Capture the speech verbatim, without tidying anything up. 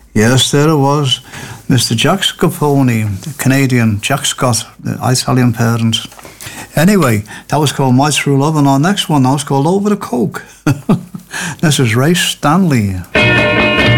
Yes, there it was. Mister Jack Scopponi, the Canadian Jack Scott, the Italian parent. Anyway, that was called My True Love, and our next one now is called Over the Coke. This is Ray Stanley.